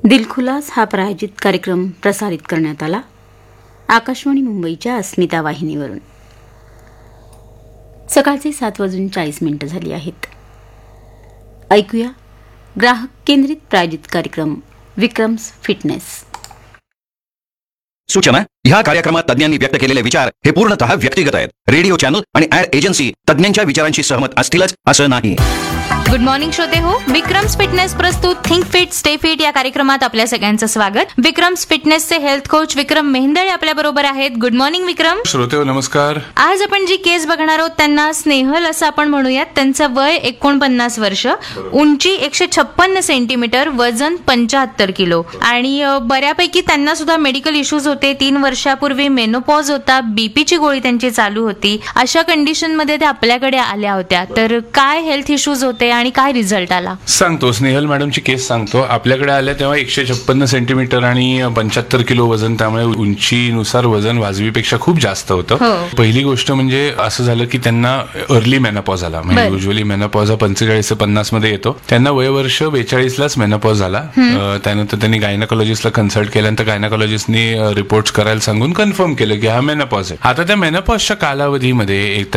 दिलखुलास हा प्रायोजित कार्यक्रम प्रसारित करण्यात आला आकाशवाणी मुंबईच्या अस्मिता वाहिनीवरून. सकाळचे 7:40 झाली आहेत. ऐकूया ग्राहक केंद्रित प्रायोजित कार्यक्रम विक्रम्स फिटनेस. सूचना: ह्या कार्यक्रमात तज्ञांनी व्यक्त केलेले विचार हे पूर्णतः व्यक्तिगत आहेत. रेडिओ चॅनल आणि ऍड एजन्सी तज्ञांच्या विचारांशी सहमत असतीलच असं नाही. गुड मॉर्निंग श्रोते हो, विक्रम्स फिटनेस प्रस्तुत थिंक फिट स्टे फिट या कार्यक्रमात आपल्या सगळ्यांचं स्वागत. विक्रम्स फिटनेसचे हेल्थ कोच विक्रम मेहंदळे आपल्या बरोबर आहेत. गुड मॉर्निंग विक्रम. श्रोते हो नमस्कार. आज आपण जी केस बघणार आहोत त्यांना स्नेहल असं आपण म्हणूयात. त्यांचं वय 49 वर्ष, उंची 156 सेंटीमीटर, वजन 75 किलो आणि बऱ्यापैकी त्यांना सुद्धा मेडिकल इश्यूज होते. 3 वर्षापूर्वी मेनोपॉज होता, बीपीची गोळी त्यांची चालू होती. अशा कंडिशन मध्ये त्या आपल्याकडे आल्या होत्या. तर काय हेल्थ इश्यूज होते आणि काय रिझल्ट आला सांगतो. स्नेहल मॅडमची केस सांगतो. आपल्याकडे आल्या तेव्हा 156 सेंटीमीटर आणि 75 किलो वजन, त्यामुळे उंचीनुसार वजन वाजवीपेक्षा खूप जास्त होतं. पहिली गोष्ट म्हणजे असं झालं की त्यांना अर्ली मेनोपॉज आला. म्हणजे युजली मेनोपॉज हा 45 ते 50 मध्ये येतो. त्यांना वयवर्ष 42लाच मेनोपॉज झाला. त्यानंतर त्यांनी गायनाकोलॉजिस्टला कन्सल्ट केल्यानंतर गायनाकोलॉजिस्टनी रिपोर्ट करायला सांगून कन्फर्म केलं की हा मेनोपॉज आहे. आता त्या मेनोपॉजच्या कालावधीमध्ये एक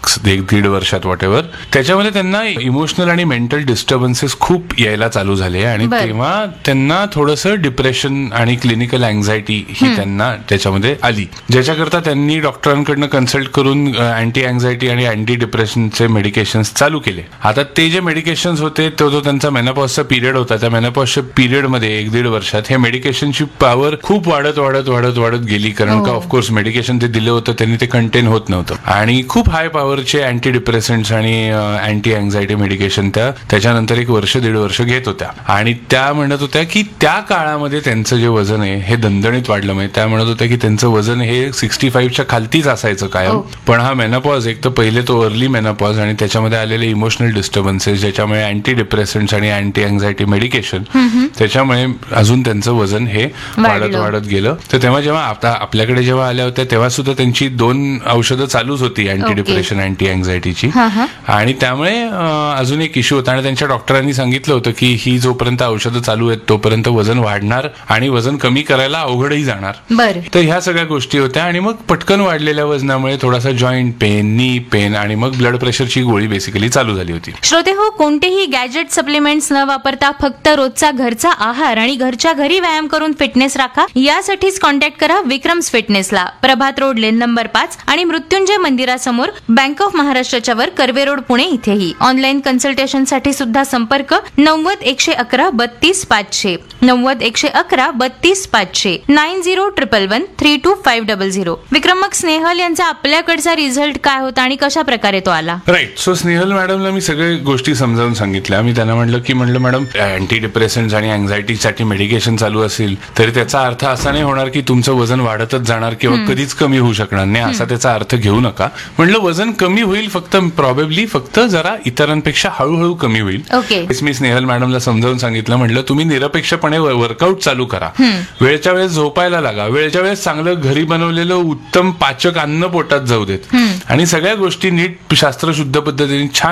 1.5 वर्षात वॉटेवर त्याच्यामध्ये त्यांना इमोशनल आणि मेंटल डिस्टर्बन्सेस खूप यायला चालू झाले आणि तेव्हा त्यांना थोडंसं डिप्रेशन आणि क्लिनिकल अँझायटी ही त्यांना त्याच्यामध्ये आली, ज्याच्याकरता त्यांनी डॉक्टरांकडनं कन्सल्ट करून अँटी अँझायटी आणि अँटी डिप्रेशनचे मेडिकेशन्स चालू केले. आता ते जे मेडिकेशन्स होते तो जो त्यांचा मेनोपॉजचा पिरियड होता, त्या मेनोपॉजच्या पिरियडमध्ये 1.5 वर्षात हे मेडिकेशनची पॉवर खूप वाढत गेली. कारण का ऑफकोर्स मेडिकेशन ते दिलं होतं त्यांनी ते कंटेन होत नव्हतं आणि खूप हाय पॉवरचे अँटी डिप्रेसंट्स आणि अँटी अँझायटी मेडिकेशन त्याच्यानंतर 1-1.5 वर्ष घेत होत्या आणि त्या म्हणत होत्या की त्या काळामध्ये त्यांचं जे वजन आहे हे दणदणीत वाढलं. म्हणजे त्या म्हणत होत्या की त्यांचं वजन हे 65च्या खालतीच असायचं कायम. पण हा मेनोपॉज, एक तर पहिले तो अर्ली मेनोपॉज आणि त्याच्यामध्ये आलेले इमोशनल डिस्टर्बन्सेस, ज्याच्यामुळे अँटी डिप्रेसंट्स आणि अँटी अँझायटी मेडिकेशन, त्याच्यामुळे अजून त्यांचं वजन हे वाढत गेलं. तर तेव्हा जेव्हा आता आपल्याकडे जेव्हा आल्या होत्या तेव्हा सुद्धा त्यांची 2 औषधं चालूच होती, अँटी डिप्रेशन अँटी अँझायटीची. आणि त्यामुळे अजून एक इश्यू होता आणि त्यांच्या डॉक्टरांनी सांगितलं होतं की ही जोपर्यंत औषधं चालू आहेत तोपर्यंत वजन वाढणार आणि वजन कमी करायला अवघडही जाणार. तर ह्या सगळ्या गोष्टी होत्या आणि मग पटकन वाढलेल्या वजनामुळे थोडासा जॉईंट पेन, नी पेन आणि मग ब्लड प्रेशरची गोळी बेसिकली चालू झाली होती. श्रोते हो, कोणतेही गॅजेट सप्लिमेंट्स न वापरता फक्त रोजचा घरचा आहार आणि घरच्या घरी व्यायाम करून फिटनेस राखा. यासाठीच कॉन्टॅक्ट करा विक्रम्स फिटनेसला. प्रभात रोड लेन नंबर 5 आणि मृत्युंजय मंदिरासमोर, बँक ऑफ महाराष्ट्राच्या वर, कर्वे रोड, पुणे इथेही. ऑनलाईन कन्सल्टेशन साठी सुद्धा संपर्क 90-111-32-500 90-111-32-500 90-111-32500. विक्रम, मग स्नेहल यांचा आपल्याकडचा रिझल्ट काय होता आणि कशा प्रकारे तो आला? राईट. सो स्नेहल मॅडमला मी सगळ्या गोष्टी समजावून सांगितल्या. मी त्यांना म्हटलं मॅडम, अँटी डिप्रेसंट्स आणि अँझायटीसाठी मेडिकेशन चालू असेल तरी त्याचा अर्थ असा नाही होणार की तुमचं वजन वाढतच जाणार किंवा कधीच कमी होऊ शकणार नाही, असा त्याचा अर्थ घेऊ नका. म्हटलं वजन कमी होईल, फक्त प्रॉबेबली फक्त जरा इतरांपेक्षा हळूहळू कमी होईल. मी स्नेहल मॅडमला समजावून सांगितलं. म्हटलं तुम्ही निरपेक्षपणे वर्कआउट चालू करा, वेळच्या वेळेस झोपायला लागा, वेळच्या वेळेस चांगलं घरी बनवलेलं उत्तम पाचक अन्न पोटात जाऊ देत आणि सगळ्या गोष्टी नीट शास्त्रशुद्ध पद्धतीने छान